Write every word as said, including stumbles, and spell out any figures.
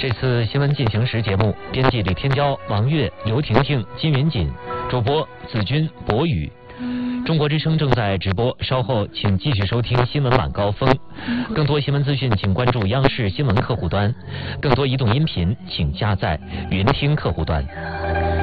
这次新闻进行时节目，编辑李天骄、王悦、刘婷婷、金云锦，主播子君、博宇。中国之声正在直播，稍后请继续收听新闻晚高峰。更多新闻资讯，请关注央视新闻客户端；更多移动音频，请加载云听客户端。